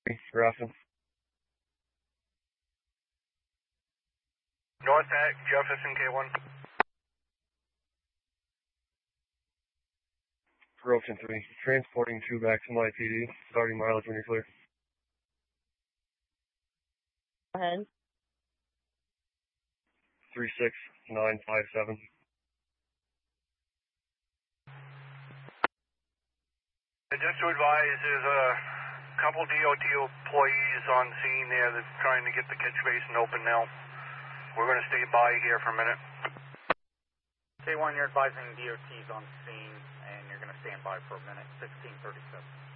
Grafton. North at Jefferson K1. Grafton 3, transporting 2 back to my PD, starting mileage when you're clear. Go ahead. 36957. Just to advise, there's a couple DOT employees on scene there that's trying to get the catch basin open now. We're going to stay by here for a minute. K1, you're advising DOT's on scene, and you're going to stand by for a minute, 1637.